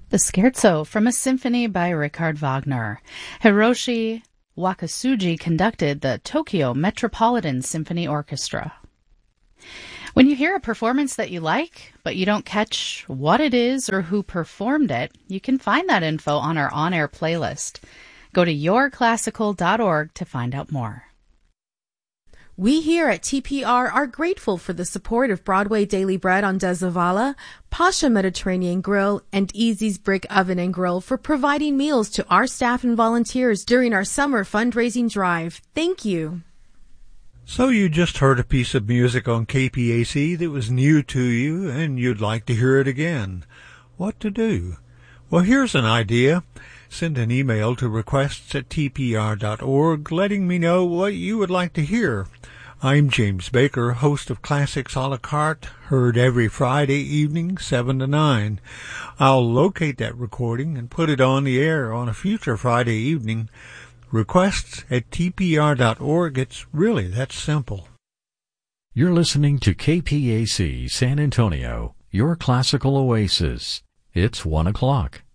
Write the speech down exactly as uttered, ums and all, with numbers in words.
The Scherzo from a Symphony by Richard Wagner. Hiroshi Wakasugi conducted the Tokyo Metropolitan Symphony Orchestra. When you hear a performance that you like, but you don't catch what it is or who performed it, you can find that info on our on-air playlist. Go to your classical dot org to find out more. We here at T P R are grateful for the support of Broadway Daily Bread on Des Zavala, Pasha Mediterranean Grill, and Easy's Brick Oven and Grill for providing meals to our staff and volunteers during our summer fundraising drive. Thank you. So you just heard a piece of music on K P A C that was new to you and you'd like to hear it again. What to do? Well, here's an idea. Send an email to requests at T P R dot org letting me know what you would like to hear. I'm James Baker, host of Classics a la carte, heard every Friday evening, seven to nine. I'll locate that recording and put it on the air on a future Friday evening. Requests at T P R dot org. It's really that simple. You're listening to K P A C San Antonio, your classical oasis. It's one o'clock.